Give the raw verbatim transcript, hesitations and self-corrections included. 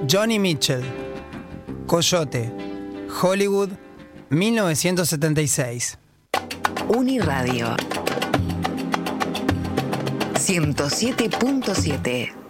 Joni Mitchell, Coyote, Hollywood, mil novecientos setenta y seis. Uniradio ciento siete punto siete.